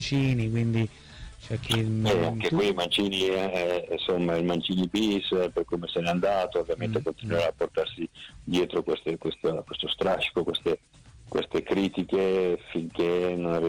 Mancini, quindi c'è chi anche qui Mancini, insomma, il Mancini bis, per come se n'è andato, ovviamente continuerà a portarsi dietro questo strascico, queste critiche finché non